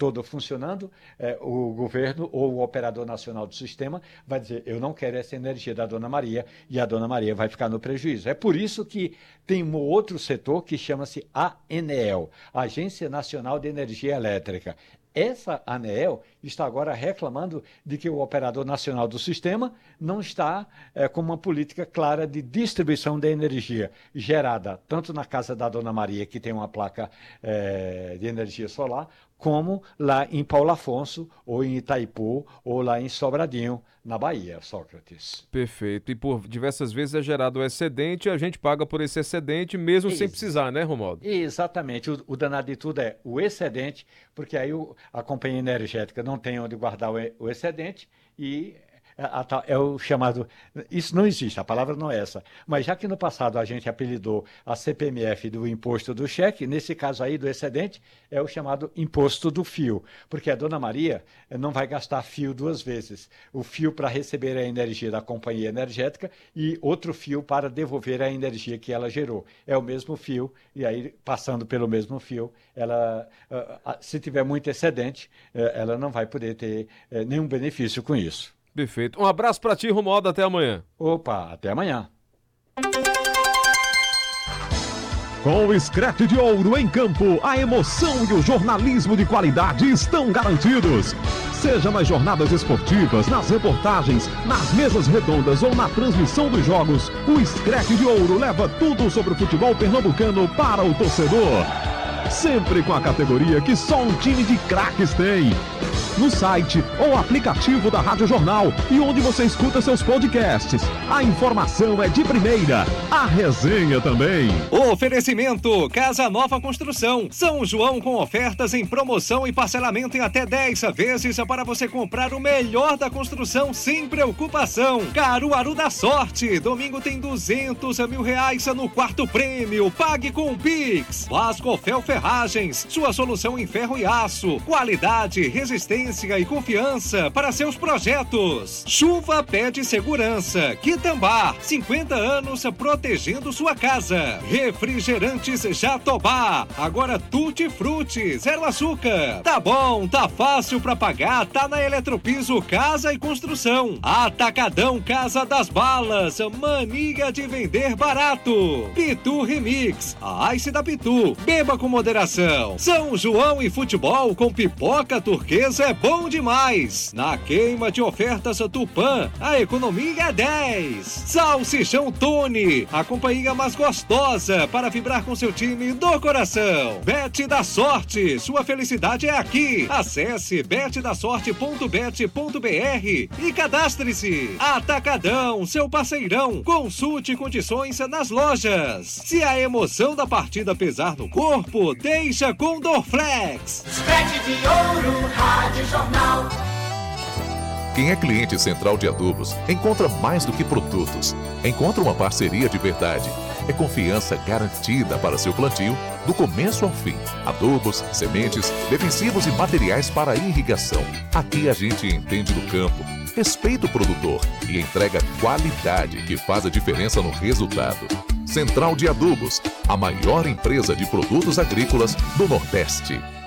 todo funcionando, o governo ou o operador nacional do sistema vai dizer, eu não quero essa energia da Dona Maria, e a Dona Maria vai ficar no prejuízo. É por isso que tem um outro setor que chama-se ANEEL, Agência Nacional de Energia Elétrica. Essa ANEEL está agora reclamando de que o operador nacional do sistema não está com uma política clara de distribuição da energia gerada tanto na casa da Dona Maria, que tem uma placa de energia solar, como lá em Paulo Afonso, ou em Itaipu, ou lá em Sobradinho, na Bahia, Sócrates. Perfeito. E por diversas vezes é gerado o excedente e a gente paga por esse excedente mesmo sem precisar, né, Romualdo? Exatamente. O danado de tudo é o excedente, porque aí a companhia energética não tem onde guardar o excedente e é o chamado... Isso não existe, a palavra não é essa. Mas já que no passado a gente apelidou a CPMF do imposto do cheque, nesse caso aí do excedente, é o chamado imposto do fio. Porque a Dona Maria não vai gastar fio duas vezes. O fio para receber a energia da companhia energética e outro fio para devolver a energia que ela gerou. É o mesmo fio, e aí, passando pelo mesmo fio, ela, se tiver muito excedente, ela não vai poder ter nenhum benefício com isso. Perfeito. Um abraço para ti, Romualdo. Até amanhã. Opa, até amanhã. Com o Screte de Ouro em campo, a emoção e o jornalismo de qualidade estão garantidos. Seja nas jornadas esportivas, nas reportagens, nas mesas redondas ou na transmissão dos jogos, o Screte de Ouro leva tudo sobre o futebol pernambucano para o torcedor. Sempre com a categoria que só um time de craques tem. No site ou aplicativo da Rádio Jornal e onde você escuta seus podcasts. A informação é de primeira, a resenha também. Oferecimento Casa Nova Construção. São João com ofertas em promoção e parcelamento em até 10 vezes para você comprar o melhor da construção sem preocupação. Caruaru da Sorte. Domingo tem R$200 mil no quarto prêmio. Pague com o Pix. Vascofel Ferragens. Sua solução em ferro e aço. Qualidade, resistência e confiança para seus projetos. Chuva pede segurança. Quitambá, 50 anos protegendo sua casa. Refrigerantes Jatobá, agora Tutti Frutti, zero açúcar. Tá bom, tá fácil para pagar, tá na Eletropiso Casa e Construção. Atacadão Casa das Balas, mania de vender barato. Pitu Remix, a Ice da Pitu, beba com moderação. São João e futebol com pipoca turquesa é bom demais. Na queima de ofertas Tupã, a economia é 10. Salsichão Tony, a companhia mais gostosa para vibrar com seu time do coração. Bet da Sorte, sua felicidade é aqui. Acesse betdasorte.bet.br e cadastre-se. Atacadão, seu parceirão. Consulte condições nas lojas. Se a emoção da partida pesar no corpo, deixa com Dorflex. Screte de Ouro, Rádio Jornal. Quem é cliente Central de Adubos encontra mais do que produtos. Encontra uma parceria de verdade. É confiança garantida para seu plantio, do começo ao fim. Adubos, sementes, defensivos e materiais para irrigação. Aqui a gente entende do campo, respeita o produtor e entrega qualidade que faz a diferença no resultado. Central de Adubos, a maior empresa de produtos agrícolas do Nordeste.